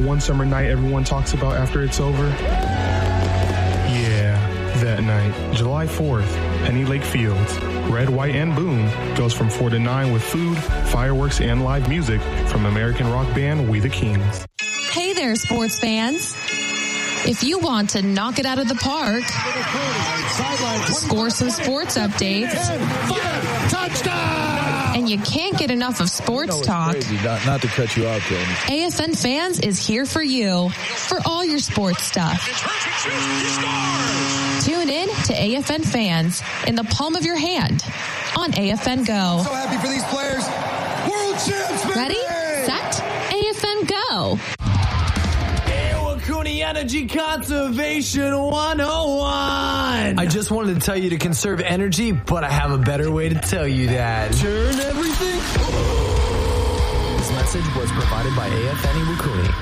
one summer night everyone talks about after it's over? Yeah, that night, July 4th, Penny Lake Fields. Red, White, and Boom goes from 4 to 9 with food, fireworks, and live music from American rock band We the Kings. Hey there, sports fans. If you want to knock it out of the park, score some sports updates, and you can't get enough of sports talk, not to cut you off, Tony. AFN Fans is here for you for all your sports stuff. Tune in to AFN Fans in the palm of your hand on AFN Go. So happy for these players. World champs, baby! Ready, set, AFN Go. Cooney Energy Conservation 101. I just wanted to tell you to conserve energy, but I have a better way to tell you that. Turn everything. This message was provided by AFN Iwakuni.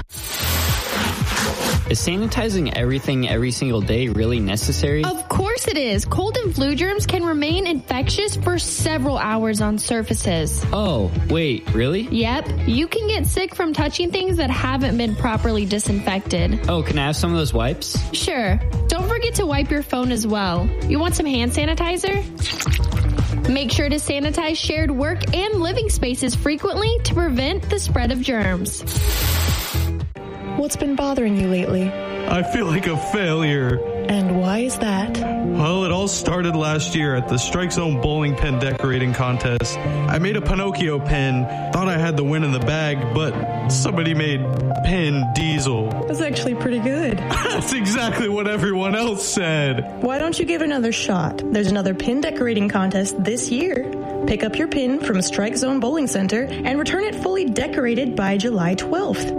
Is sanitizing everything every single day really necessary? Of course it is. Cold and flu germs can remain infectious for several hours on surfaces. Oh, wait, really? Yep. You can get sick from touching things that haven't been properly disinfected. Oh, can I have some of those wipes? Sure. Don't forget to wipe your phone as well. You want some hand sanitizer? Make sure to sanitize shared work and living spaces frequently to prevent the spread of germs. What's been bothering you lately? I feel like a failure. And why is that? Well, it all started last year at the Strike Zone bowling pin decorating contest. I made a Pinocchio pin, thought I had the win in the bag, but somebody made Pin Diesel. That's actually pretty good. That's exactly what everyone else said. Why don't you give it another shot? There's another pin decorating contest this year. Pick up your pin from Strike Zone Bowling Center and return it fully decorated by July 12th.